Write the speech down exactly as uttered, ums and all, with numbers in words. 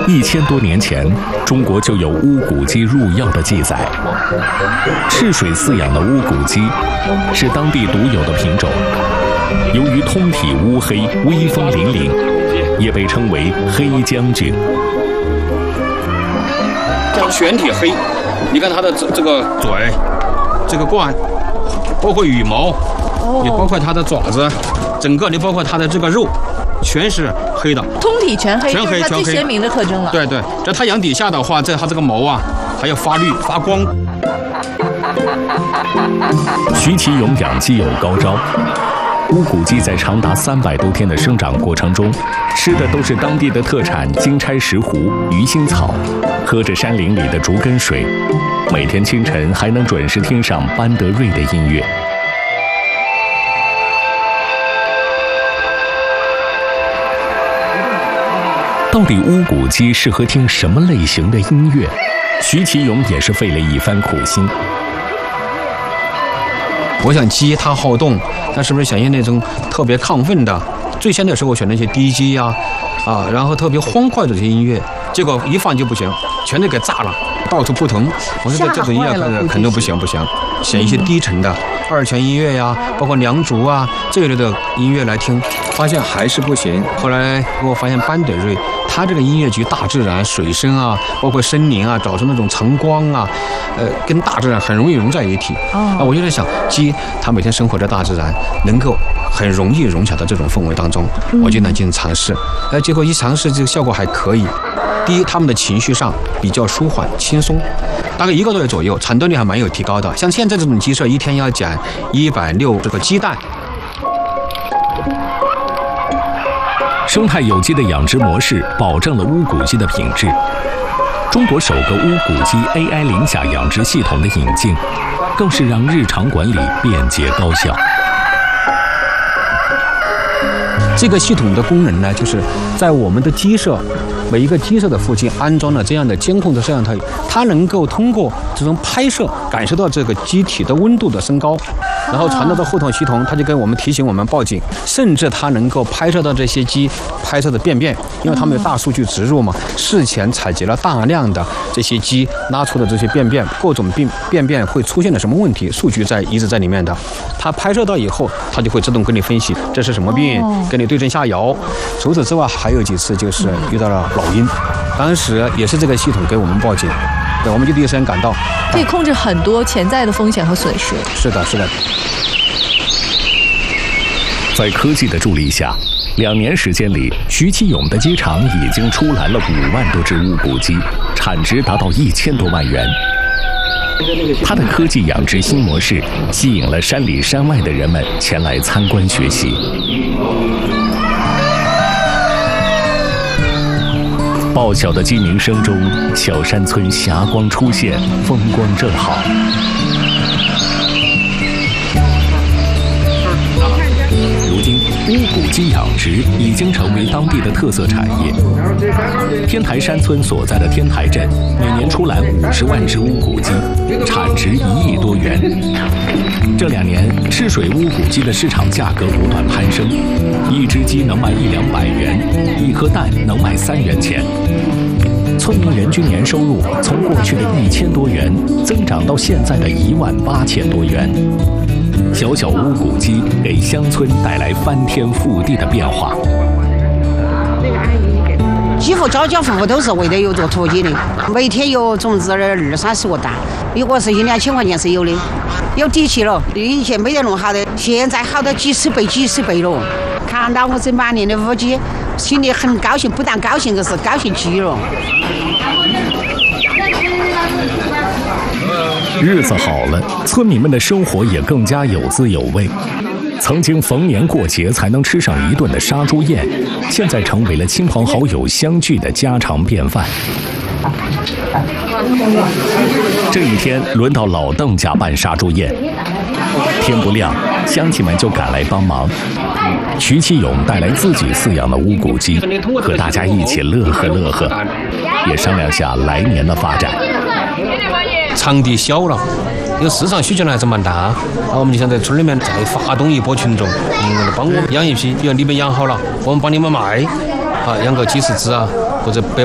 一千多年前，中国就有乌骨鸡入药的记载。赤水饲养的乌骨鸡是当地独有的品种，由于通体乌黑、威风凛凛，也被称为黑将军。 全体黑，你看它的这这个嘴、这个冠，包括羽毛，也包括它的爪子，整个你包括它的这个肉。全是黑的， 通体全黑， 全黑， 它最鲜明的特征了。 对对，在太阳底下的话，在它这个毛啊，还要发绿发光。 徐其勇养鸡有高招，乌骨鸡在长达三百多天的生长过程中，吃的都是当地的特产金钗石斛、鱼腥草，喝着山林里的竹根水，每天清晨还能准时听上班德瑞的音乐。到底乌骨鸡适合听什么类型的音乐？徐其勇也是费了一番苦心。 我想鸡它好动，它是不是想要那种特别亢奋的？最先的时候我选那些低基呀、啊，啊，然后特别欢快的这些音乐，结果一放就不行，全都给炸了，到处扑腾。我说这这种音乐肯定不行不行，选一些低沉的二泉音乐呀，包括梁祝啊这一类的音乐来听，发现还是不行。后来我发现班德瑞。它这个音乐集大自然、水声啊，包括森林啊，找出那种晨光啊，呃，跟大自然很容易融在一起。啊，我就在想，鸡它每天生活在大自然，能够很容易融洽到这种氛围当中，我就能进行尝试。呃，结果一尝试，这个效果还可以。第一，他们的情绪上比较舒缓、轻松，大概一个多月左右，产蛋率还蛮有提高的。像现在这种鸡舍，一天要捡一百六这个鸡蛋。 生态有机的养殖模式保证了乌骨鸡的品质。中国首个乌骨鸡 A I 零甲养殖系统的引进，更是让日常管理便捷高效。 这个系统的功能呢，就是在我们的鸡舍每一个鸡舍的附近安装了这样的监控的摄像头，它能够通过这种拍摄感受到这个机体的温度的升高，然后传到到后头系统，它就跟我们提醒我们报警，甚至它能够拍摄到这些鸡拍摄的便便，因为它们有大数据植入嘛，事前采集了大量的这些鸡拉出的这些便便，各种便便便会出现了什么问题，数据在一直在里面的。它拍摄到以后，它就会自动跟你分析这是什么病，跟你对症下药。除此之外，还有几次就是遇到了老鹰，当时也是这个系统给我们报警，对，我们就第一时间赶到， 可以控制很多潜在的风险和损失。 是的，是的。 在科技的助力下，两年时间里，徐其勇的鸡场已经出栏了五万多只乌骨鸡，产值达到一千多万元。他的科技养殖新模式吸引了山里山外的人们前来参观学习。爆晓的鸡鸣声中，小山村霞光出现，风光正好。如今，乌骨鸡养殖已经成为当地的特色产业。天台山村所在的天台镇，每年出栏五十万只乌骨鸡，产值一亿多元。这两年，赤水乌骨鸡的市场价格不断攀升，一只鸡能卖一两百元，一颗蛋能卖三元钱。村民人均年收入从过去的一千多元增长到现在的一万八千多元。小小乌骨鸡给乡村带来翻天覆地的变化。 几乎家家户户都是为了有做土鸡的，每天有种子二三十个蛋，有个是一两千块钱是有的，有底气了。以前没得弄好的，现在好到几十倍、几十倍了。看到我这满年的乌鸡，心里很高兴，不但高兴，就是高兴极了。 日子好了，村民们的生活也更加有滋有味。曾经逢年过节才能吃上一顿的杀猪宴，现在成为了亲朋好友相聚的家常便饭。这一天轮到老邓家办杀猪宴，天不亮，乡亲们就赶来帮忙。徐其勇带来自己饲养的乌骨鸡，和大家一起乐呵乐呵，也商量下来年的发展。 场地小了，因为市场需求还是蛮大，然后我们就想在村里面再发动一波群众，嗯，帮我们养一批，比如你们养好了，我们帮你们卖，啊，养个几十只啊，或者百